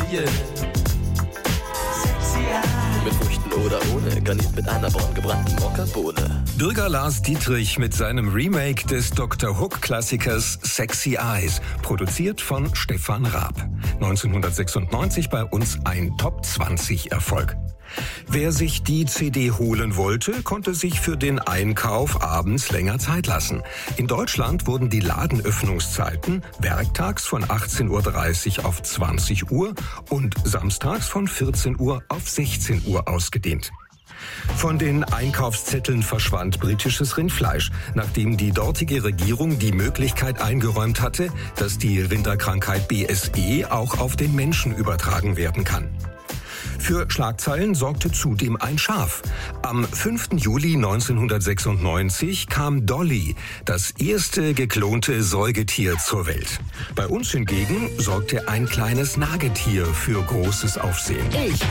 Yeah. Mit Früchten oder ohne, garniert mit einer braun gebrannten Mokkabohne. Bürger Lars Dietrich mit seinem Remake des Dr. Hook-Klassikers Sexy Eyes, produziert von Stefan Raab. 1996 bei uns ein Top-20-Erfolg. Wer sich die CD holen wollte, konnte sich für den Einkauf abends länger Zeit lassen. In Deutschland wurden die Ladenöffnungszeiten werktags von 18:30 Uhr auf 20 Uhr und samstags von 14 Uhr auf 16 Uhr ausgedehnt. Von den Einkaufszetteln verschwand britisches Rindfleisch, nachdem die dortige Regierung die Möglichkeit eingeräumt hatte, dass die Rinderkrankheit BSE auch auf den Menschen übertragen werden kann. Für Schlagzeilen sorgte zudem ein Schaf. Am 5. Juli 1996 kam Dolly, das erste geklonte Säugetier, zur Welt. Bei uns hingegen sorgte ein kleines Nagetier für großes Aufsehen.